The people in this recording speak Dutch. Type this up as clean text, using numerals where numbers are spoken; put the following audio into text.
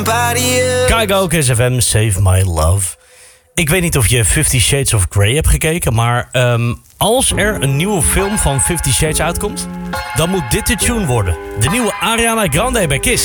Kygo, Kiss FM, Save My Love. Ik weet niet of je 50 Shades of Grey hebt gekeken, maar als er een nieuwe film van 50 Shades uitkomt, dan moet dit de tune worden. De nieuwe Ariana Grande bij Kiss.